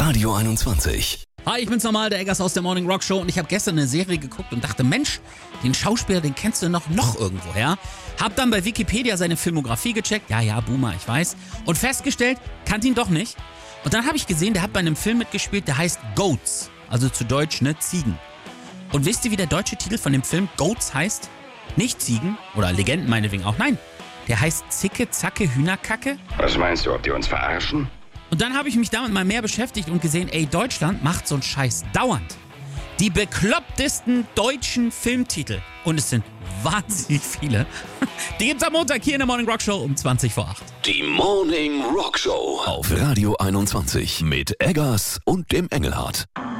Radio 21. Hi, ich bin's nochmal, der Eggers aus der Morning Rock Show und ich habe gestern eine Serie geguckt und dachte, Mensch, den Schauspieler, den kennst du noch irgendwoher. Hab dann bei Wikipedia seine Filmografie gecheckt, ja, Boomer, ich weiß, und festgestellt, kannte ihn doch nicht. Und dann habe ich gesehen, der hat bei einem Film mitgespielt, der heißt Goats, also zu Deutsch, ne, Ziegen. Und wisst ihr, wie der deutsche Titel von dem Film Goats heißt? Nicht Ziegen oder Legenden meinetwegen auch, nein, der heißt Zicke, Zacke, Hühnerkacke. Was meinst du, ob die uns verarschen? Und dann habe ich mich damit mal mehr beschäftigt und gesehen, ey, Deutschland macht so einen Scheiß dauernd. Die beklopptesten deutschen Filmtitel, und es sind wahnsinnig viele, die gibt's am Montag hier in der Morning Rock Show um 20 vor 8. Die Morning Rock Show auf Radio 21 mit Eggers und dem Engelhardt.